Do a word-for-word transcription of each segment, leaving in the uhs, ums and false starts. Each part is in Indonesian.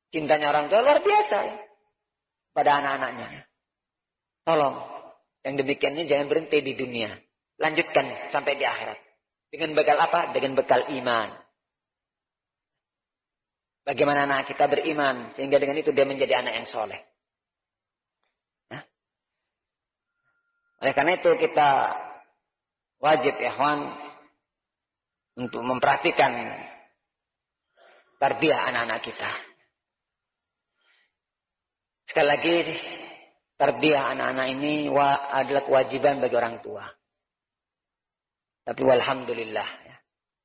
Cintanya orang tua luar biasa ya, pada anak-anaknya. Tolong, yang demikian ini jangan berhenti di dunia. Lanjutkan sampai di akhirat. Dengan bekal apa? Dengan bekal iman. Bagaimana anak kita beriman, sehingga dengan itu dia menjadi anak yang soleh. Nah. Oleh karena itu kita wajib ya ikhwan untuk memperhatikan tarbiyah anak-anak kita. Sekali lagi, tarbiyah anak-anak ini adalah kewajiban bagi orang tua. Tapi walhamdulillah ya.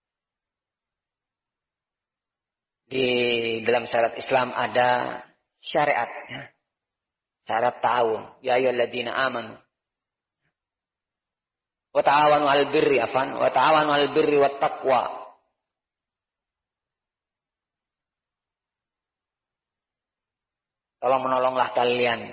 Di dalam syariat Islam ada syariat ya. Syariat ta'awun. Ya ayyuhalladzina amanu. Wa ta'awanu 'alal birri afan wa ta'awanu 'alal birri wat taqwa. Tolong menolonglah kalian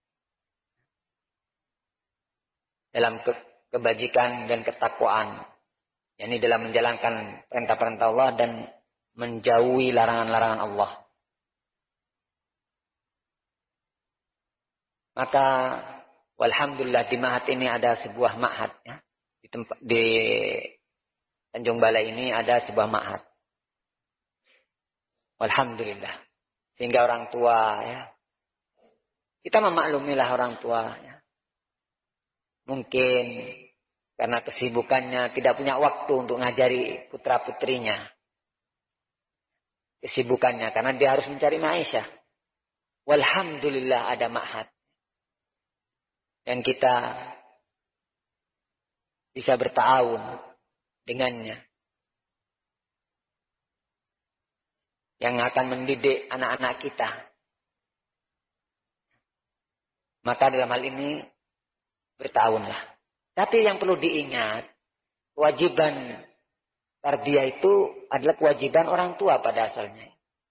dalam ke kebajikan dan ketakwaan. yakni dalam menjalankan perintah-perintah Allah dan menjauhi larangan-larangan Allah. Maka walhamdulillah di Ma'had ini ada sebuah ma'had ya. Di tempat di Tanjung Balai ini ada sebuah ma'had. Walhamdulillah. Sehingga orang tua ya. Kita memaklumilah orang tua ya. Mungkin karena kesibukannya tidak punya waktu untuk ngajari putra-putrinya. Kesibukannya karena dia harus mencari maisha. Walhamdulillah ada ma'had. Dan kita bisa bertawun dengannya. Yang akan mendidik anak-anak kita. Maka dalam hal ini bertawunlah. Tapi yang perlu diingat, kewajiban tarbiyah itu adalah kewajiban orang tua pada asalnya.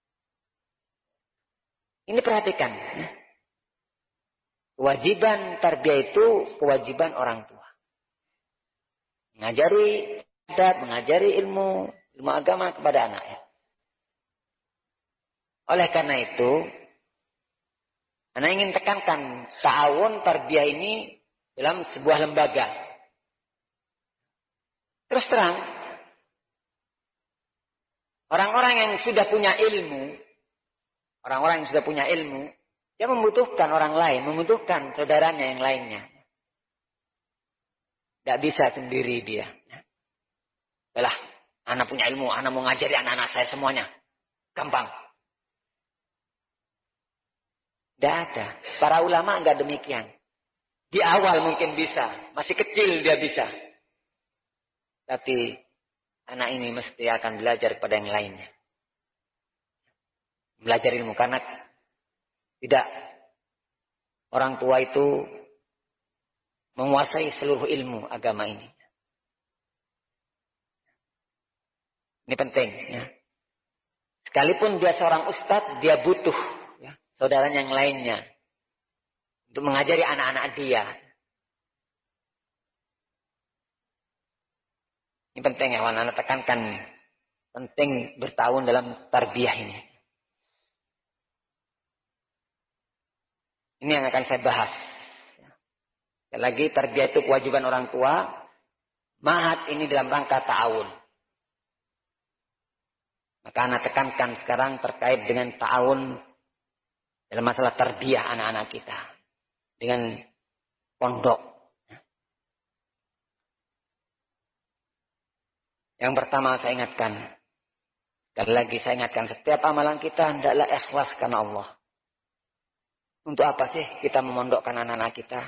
Ini perhatikan. Ya. Kewajiban tarbiyah itu kewajiban orang tua. Mengajari adab, mengajari ilmu, ilmu agama kepada anaknya. Oleh karena itu, anak ingin tekankan ta'awun tarbiyah ini dalam sebuah lembaga. Terus terang, orang-orang yang sudah punya ilmu, orang-orang yang sudah punya ilmu, dia membutuhkan orang lain, membutuhkan saudaranya yang lainnya. Tidak bisa sendiri dia. Yalah, anak punya ilmu, anak mau ngajari anak-anak saya semuanya. Gampang. Tidak ada. Para ulama enggak demikian. Di awal mungkin bisa. Masih kecil dia bisa. Tapi anak ini mesti akan belajar kepada yang lainnya. Belajar ilmu. Karena tidak. Orang tua itu menguasai seluruh ilmu agama ini. Ini penting. Ya. Sekalipun dia seorang ustadz, dia butuh ya, saudaranya yang lainnya. Untuk mengajari anak-anak dia. Ini penting ya, anak-anak tekankan. Penting bertahun dalam tarbiyah ini. Ini yang akan saya bahas. Sekali lagi, tarbiyah itu kewajiban orang tua. Ma'had ini dalam rangka ta'awun. Maka anak tekankan sekarang terkait dengan ta'awun dalam masalah tarbiyah anak-anak kita. Dengan pondok. Yang pertama saya ingatkan. Sekali lagi saya ingatkan. Setiap amalan kita hendaklah ikhlas karena Allah. Untuk apa sih kita memondokkan anak-anak kita?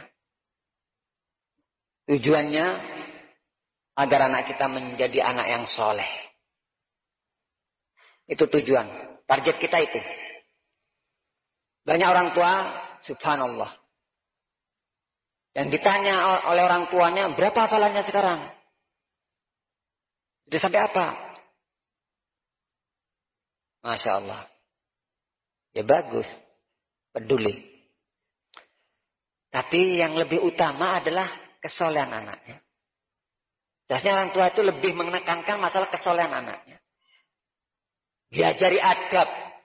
Tujuannya agar anak kita menjadi anak yang soleh. Itu tujuan. Target kita itu. Banyak orang tua, subhanallah. Yang ditanya oleh orang tuanya, berapa hafalannya sekarang? Sudah sampai apa? Masya Allah. Ya bagus. Peduli. Tapi yang lebih utama adalah kesolehan anaknya. Biasanya orang tua itu lebih menekankan masalah kesolehan anaknya. Diajari adab.